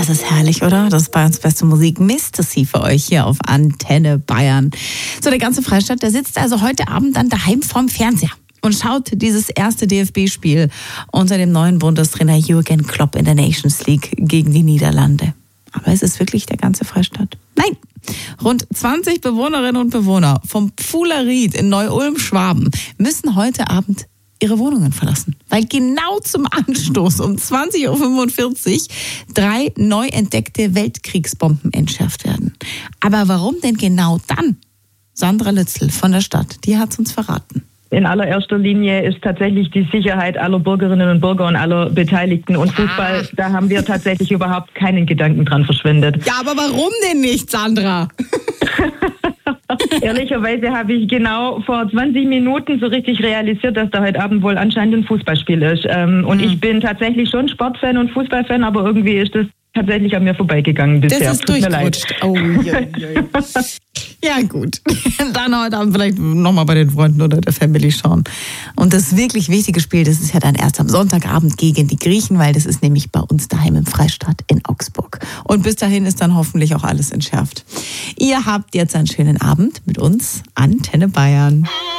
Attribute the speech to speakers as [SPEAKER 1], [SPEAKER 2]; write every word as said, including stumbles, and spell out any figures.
[SPEAKER 1] Das ist herrlich, oder? Das ist Bayerns beste Musik. Mister C für euch hier auf Antenne Bayern. So, der ganze Freistaat, der sitzt also heute Abend dann daheim vorm Fernseher und schaut dieses erste D F B-Spiel unter dem neuen Bundestrainer Jürgen Klopp in der Nations League gegen die Niederlande. Aber ist es wirklich der ganze Freistaat? Nein! Rund zwanzig Bewohnerinnen und Bewohner vom Pfuhler-Ried in Neu-Ulm-Schwaben müssen heute Abend ihre Wohnungen verlassen, weil genau zum Anstoß um zwanzig Uhr fünfundvierzig drei neu entdeckte Weltkriegsbomben entschärft werden. Aber warum denn genau dann? Sandra Lützel von der Stadt, die hat es uns verraten.
[SPEAKER 2] In allererster Linie ist tatsächlich die Sicherheit aller Bürgerinnen und Bürger und aller Beteiligten. Und Fußball, da haben wir tatsächlich überhaupt keinen Gedanken dran verschwendet.
[SPEAKER 1] Ja, aber warum denn nicht, Sandra?
[SPEAKER 2] Ehrlicherweise habe ich genau vor zwanzig Minuten so richtig realisiert, dass da heute Abend wohl anscheinend ein Fußballspiel ist. Und mhm. ich bin tatsächlich schon Sportfan und Fußballfan, aber irgendwie ist das tatsächlich an mir vorbeigegangen bisher.
[SPEAKER 1] Das ist durchgerutscht. Oh, ja, ja. Ja, gut. Dann heute Abend vielleicht nochmal bei den Freunden oder der Family schauen. Und das wirklich wichtige Spiel, das ist ja dann erst am Sonntagabend gegen die Griechen, weil das ist nämlich bei uns daheim im Freistaat in Augsburg. Und bis dahin ist dann hoffentlich auch alles entschärft. Ihr habt jetzt einen schönen Abend mit uns, Antenne Bayern.